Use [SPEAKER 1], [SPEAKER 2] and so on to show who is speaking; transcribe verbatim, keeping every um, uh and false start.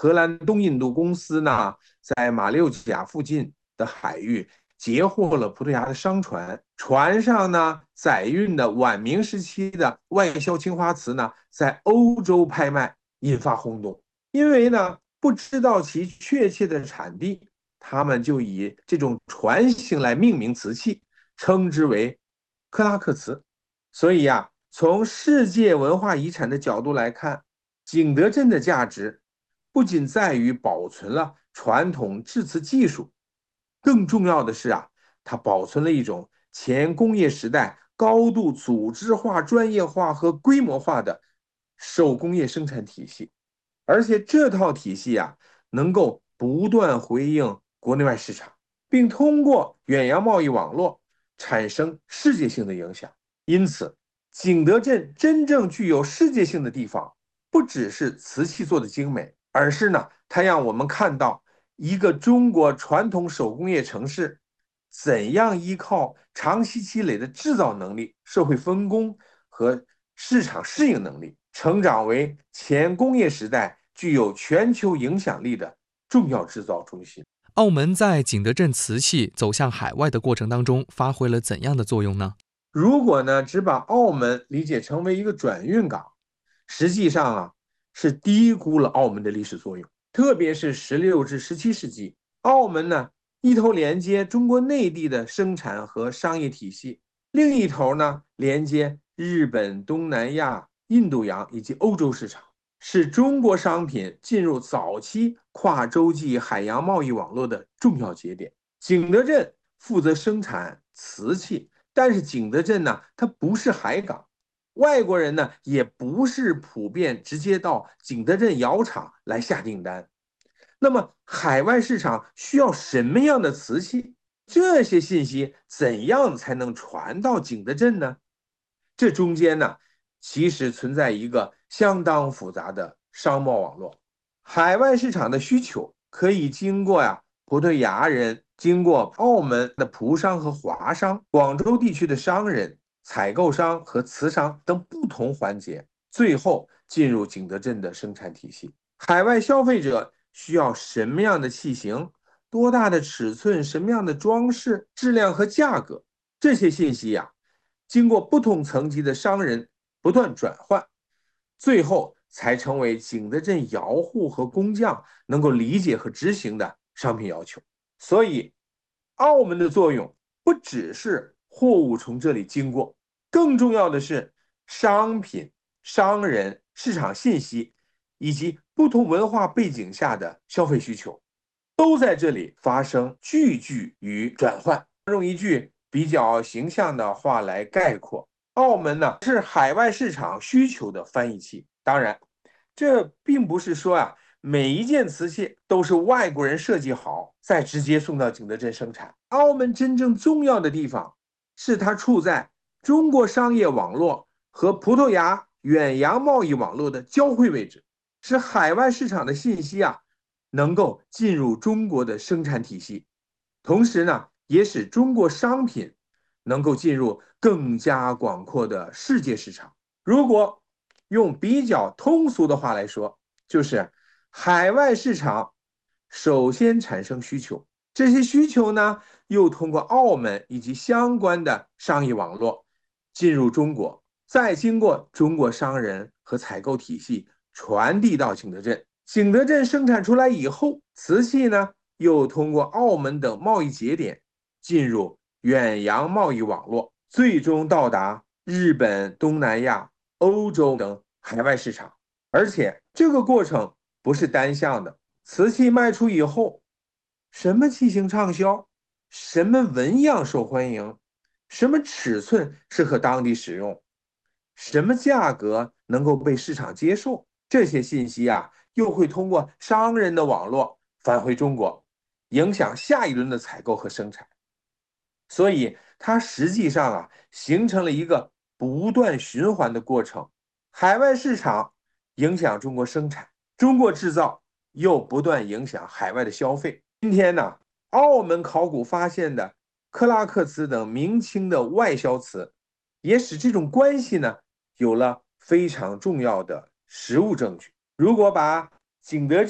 [SPEAKER 1] 荷兰东印度公司呢，在马六甲附近的海域截获了葡萄牙的商船，船上呢载运的晚明时期的外销青花瓷呢，在欧洲拍卖，引发轰动。因为呢不知道其确切的产地，他们就以这种船型来命名瓷器，称之为克拉克瓷。所以呀、啊，从世界文化遗产的角度来看，景德镇的价值不仅在于保存了传统制瓷技术，更重要的是啊，它保存了一种前工业时代高度组织化、专业化和规模化的手工业生产体系。而且这套体系啊，能够不断回应国内外市场，并通过远洋贸易网络产生世界性的影响。因此，景德镇真正具有世界性的地方，不只是瓷器做的精美，而是呢，它让我们看到一个中国传统手工业城市怎样依靠长期积累的制造能力、社会分工和市场适应能力，成长为前工业时代具有全球影响力的重要制造中心。
[SPEAKER 2] 澳门在景德镇瓷器走向海外的过程当中，发挥了怎样的作用呢？
[SPEAKER 1] 如果呢，只把澳门理解成为一个转运港，实际上啊，是低估了澳门的历史作用。特别是十六至十七世纪，澳门呢，一头连接中国内地的生产和商业体系，另一头呢，连接日本、东南亚、印度洋以及欧洲市场，是中国商品进入早期跨洲际海洋贸易网络的重要节点。景德镇负责生产瓷器，但是景德镇呢，它不是海港，外国人呢也不是普遍直接到景德镇窑厂来下订单。那么海外市场需要什么样的瓷器？这些信息怎样才能传到景德镇呢？这中间呢，其实存在一个相当复杂的商贸网络。海外市场的需求可以经过呀葡萄牙人，经过澳门的葡商和华商，广州地区的商人、采购商和瓷商等不同环节，最后进入景德镇的生产体系。海外消费者需要什么样的器型、多大的尺寸、什么样的装饰、质量和价格，这些信息呀、啊，经过不同层级的商人不断转换，最后才成为景德镇窑户和工匠能够理解和执行的商品要求。所以，澳门的作用不只是货物从这里经过，更重要的是商品、商人、市场信息以及不同文化背景下的消费需求，都在这里发生聚聚与转换。用一句比较形象的话来概括，澳门呢是海外市场需求的翻译器。当然，这并不是说啊，每一件瓷器都是外国人设计好再直接送到景德镇生产。澳门真正重要的地方是它处在中国商业网络和葡萄牙远洋贸易网络的交汇位置，使海外市场的信息啊能够进入中国的生产体系，同时呢，也使中国商品能够进入更加广阔的世界市场。如果用比较通俗的话来说，就是海外市场首先产生需求，这些需求呢，又通过澳门以及相关的商业网络进入中国，再经过中国商人和采购体系传递到景德镇。景德镇生产出来以后，瓷器呢又通过澳门等贸易节点进入远洋贸易网络，最终到达日本、东南亚、欧洲等海外市场。而且这个过程不是单向的，瓷器卖出以后，什么器型畅销，什么纹样受欢迎，什么尺寸适合当地使用，什么价格能够被市场接受，这些信息啊，又会通过商人的网络返回中国，影响下一轮的采购和生产。所以它实际上啊，形成了一个不断循环的过程。海外市场影响中国生产，中国制造又不断影响海外的消费。今天呢，澳门考古发现的克拉克瓷等明清的外销瓷，也使这种关系呢有了非常重要的实物证据。如果把景德